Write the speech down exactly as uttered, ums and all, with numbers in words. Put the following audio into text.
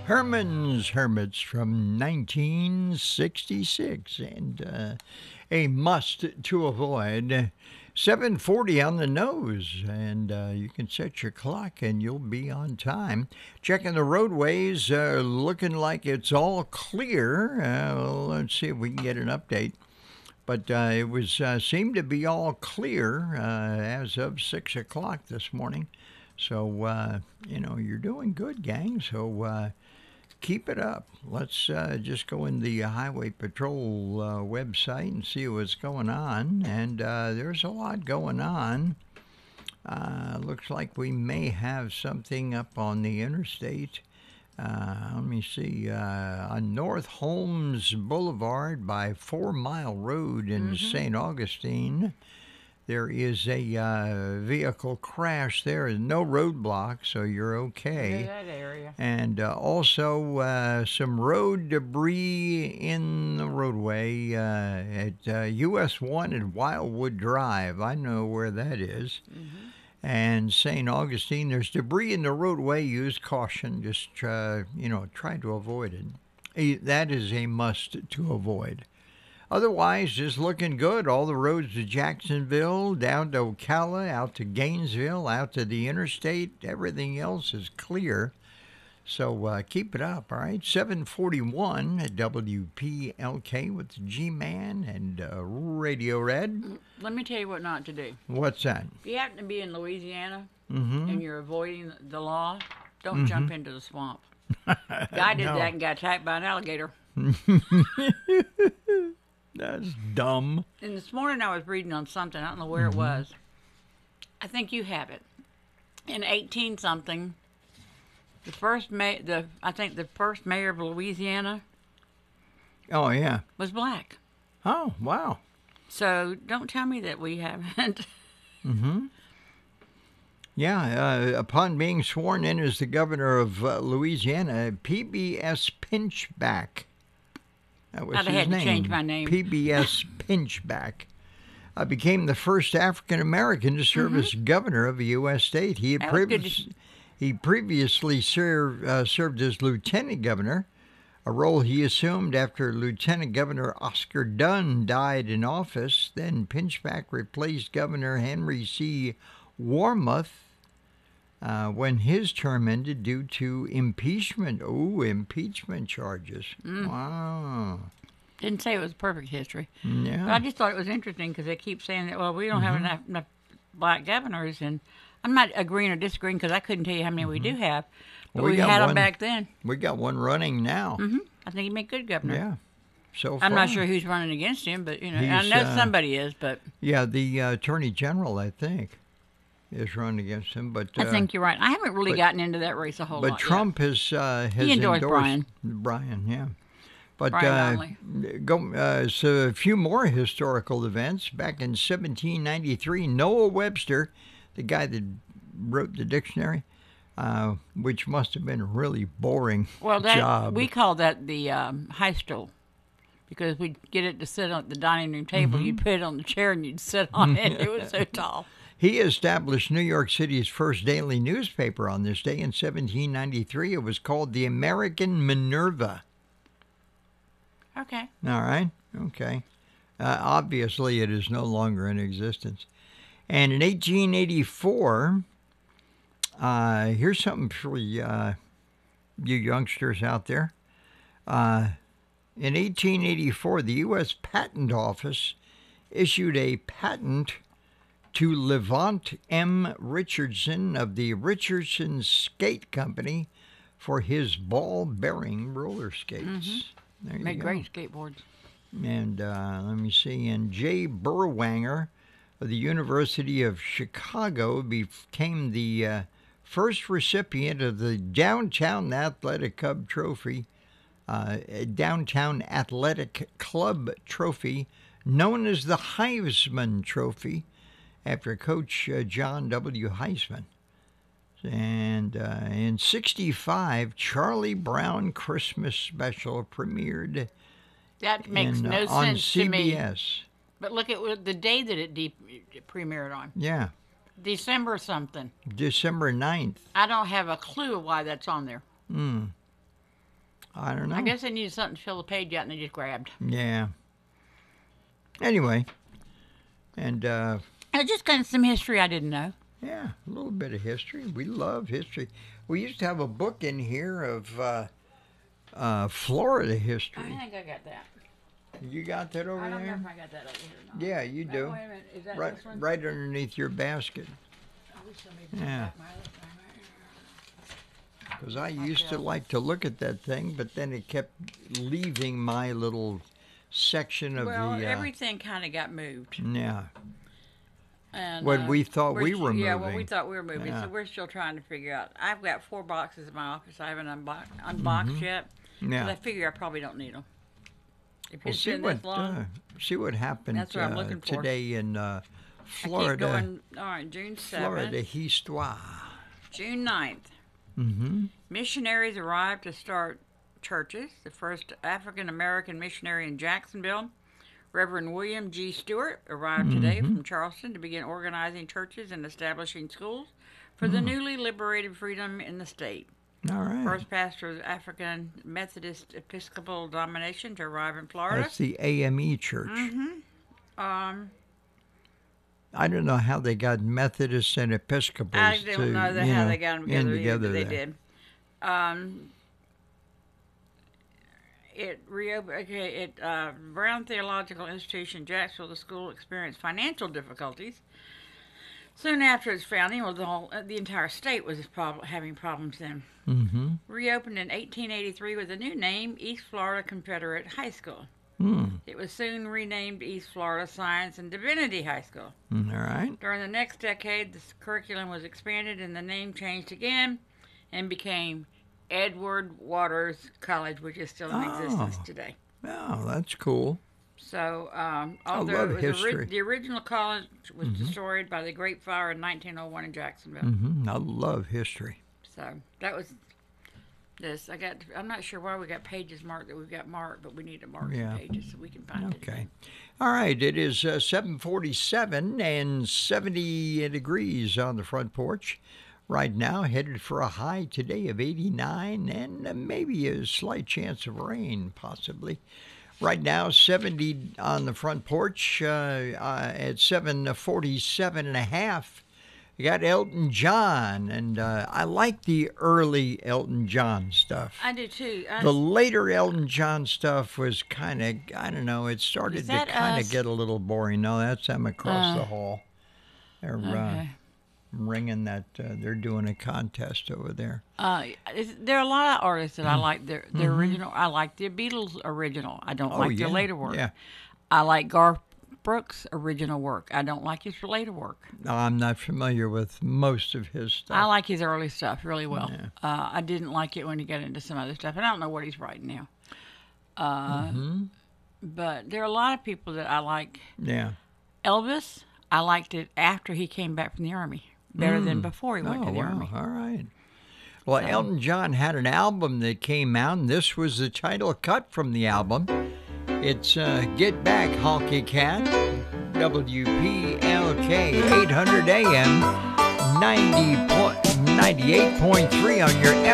Herman's Hermits from nineteen sixty-six, and uh, a must to avoid. seven forty on the nose, and uh, you can set your clock and you'll be on time. Checking the roadways, uh, looking like it's all clear. Uh, well, let's see if we can get an update. But uh, it was uh, seemed to be all clear uh, as of six o'clock this morning. So, uh, you know, you're doing good, gang. So uh, keep it up. Let's uh, just go in the Highway Patrol uh, website and see what's going on. And uh, there's a lot going on. Uh, looks like we may have something up on the interstate. Uh, let me see. Uh, on North Holmes Boulevard by Four Mile Road in mm-hmm. Saint Augustine, there is a uh, vehicle crash there. No roadblock, so you're okay. Yeah, that area. And uh, also uh, some road debris in the roadway uh, at uh, U S one at Wildwood Drive. I know where that is. Mm-hmm. And Saint Augustine, there's debris in the roadway. Use caution. Just try, you know, try to avoid it. That is a must to avoid. Otherwise, just looking good. All the roads to Jacksonville, down to Ocala, out to Gainesville, out to the interstate. Everything else is clear. So uh, keep it up, all right? seven forty-one at W P L K with G-Man and uh, Radio Red. Let me tell you what not to do. What's that? If you happen to be in Louisiana mm-hmm. and you're avoiding the law, don't mm-hmm. jump into the swamp. Guy did no. that and got attacked by an alligator. That's dumb. And this morning I was reading on something. I don't know where mm-hmm. it was. I think you have it. In eighteen something, the first ma- the I think the first mayor of Louisiana. Oh yeah. Was black. Oh wow. So don't tell me that we haven't. mm-hmm. Yeah. Uh, upon being sworn in as the governor of uh, Louisiana, P B S Pinchback. That was I'd his have had name. to change my name. P B S Pinchback uh, became the first African American to serve mm-hmm. as governor of a U S state. He had previ- he previously served uh, served as lieutenant governor, a role he assumed after Lieutenant Governor Oscar Dunn died in office. Then Pinchback replaced Governor Henry C. Warmoth uh, when his term ended due to impeachment. Oh, impeachment charges. Mm. Wow. Didn't say it was perfect history. Yeah. But I just thought it was interesting because they keep saying that, well, we don't mm-hmm. have enough, enough black governors. And I'm not agreeing or disagreeing because I couldn't tell you how many mm-hmm. we do have. But well, we, we had one, them back then. We got one running now. Mm-hmm. I think he'd make good governor. Yeah. So I'm far. not sure who's running against him, but, you know, I know uh, somebody is, but. Yeah, the uh, Attorney General, I think, is running against him. But uh, I think you're right. I haven't really but, gotten into that race a whole but lot But Trump yet. has, uh, has he endorsed, endorsed Brian. Brian, yeah. But Brian uh, go, uh, so a few more historical events. Back in seventeen ninety-three, Noah Webster, the guy that wrote the dictionary, uh, which must have been a really boring well, that, job. We call that the um, high stool because we'd get it to sit on the dining room table. Mm-hmm. You'd put it on the chair and you'd sit on it. It was so tall. He established New York City's first daily newspaper on this day in seventeen ninety-three. It was called the American Minerva. Okay. All right. Okay. Uh, obviously, it is no longer in existence. And in eighteen eighty-four, uh, here's something for uh, you youngsters out there. Uh, in eighteen eighty-four, the U S Patent Office issued a patent to Levant M. Richardson of the Richardson Skate Company for his ball-bearing roller skates. Mm-hmm. There you Made go. great skateboards. And uh, let me see. And Jay Burwanger of the University of Chicago became the uh, first recipient of the Downtown Athletic Club Trophy, uh, Downtown Athletic Club Trophy, known as the Heisman Trophy, after Coach uh, John W. Heisman. And uh, in sixty-five, Charlie Brown Christmas Special premiered. That makes in, no uh, on sense C B S. to me. But look at the day that it de- premiered on. Yeah. December something. December ninth. I don't have a clue why that's on there. Hmm. I don't know. I guess they needed something to fill the page out, and they just grabbed. Yeah. Anyway, and uh, And it's just kind of some history I didn't know. yeah, a little bit of history. We love history. We used to have a book in here of uh, uh, Florida I history. think I got that. You got that over I don't know there? if I got that over here or not. Yeah, you No, do. wait a minute. Is that Right, this one? right underneath your basket. I wish somebody brought Yeah. back my other thing. Because I used to Okay. like to look at that thing, but then it kept leaving my little section of Well, the. Uh, everything kind of got moved. yeah. And, What uh, we thought we're we st- were Yeah, what we moving. thought we were moving. Yeah. So we're still trying to figure out. I've got four boxes in my office I haven't unbo- unboxed yet. Mm-hmm. Yeah. 'Cause I figure I probably don't need them. If Well, it's see been what this long, uh, see what happened That's what I'm uh, looking for. today in uh, I keep Florida. going. All right, June Florida seventh, Histoire. June ninth. Mm-hmm. Missionaries arrived to start churches. The first African American missionary in Jacksonville, Reverend William G. Stewart, arrived today Mm-hmm. from Charleston to begin organizing churches and establishing schools for the Mm. newly liberated freedom in the state. All right. First pastor of the African Methodist Episcopal denomination to arrive in Florida. That's the A M E church. Um, I don't know how they got Methodists and Episcopals I to, don't know that you how know, they got them in together, either, together but they there. did. Um, it reopened. Okay, it uh, Brown Theological Institution, Jacksonville, the school experienced financial difficulties. Soon after its founding, well, the whole uh, the entire state was prob- having problems then. Mm-hmm. Reopened in eighteen eighty-three with a new name, East Florida Confederate High School. Mm. It was soon renamed East Florida Science and Divinity High School. Mm, all right. During the next decade, the curriculum was expanded and the name changed again and became Edward Waters College, which is still in Oh. existence today. Oh, that's cool. So, um, I although love it was ori- history. the original college was destroyed by the Great Fire in nineteen oh one in Jacksonville. Mm-hmm. I love history. So that was this. I got. I'm not sure why we got pages marked that we've got marked, but we need to mark Yeah. some pages so we can find it. Okay. All right. It is uh, seven forty-seven and seventy degrees on the front porch. Right now, headed for a high today of eighty-nine and uh, maybe a slight chance of rain, possibly. Right now, seventy on the front porch uh, uh, at seven forty-seven and a half. You got Elton John, and uh, I like the early Elton John stuff. I do too. I, The later Elton John stuff was kind of, I don't know, it started Is to that kind us? of get a little boring. No, that's them across Uh, the hall. They're uh, okay. ringing that, uh, they're doing a contest over there. Uh, is- there are a lot of artists Mm. that I like. Their their original. I like the Beatles original. I don't Oh, like yeah, their later work. yeah. I like Garth Brooks' original work. I don't like his later work. No, I'm not familiar with most of his stuff. I like his early stuff really well. Yeah. Uh, I didn't like it when he got into some other stuff, and I don't know what he's writing now. Uh, Mm-hmm. But there are a lot of people that I like. Yeah. Elvis, I liked it after he came back from the army better than before he went Oh, to the wow. army. All right. Well, Elton John had an album that came out, and this was the title cut from the album. It's uh, Get Back, Honky Cat, W P L K eight hundred A M, ninety point, ninety-eight point three on your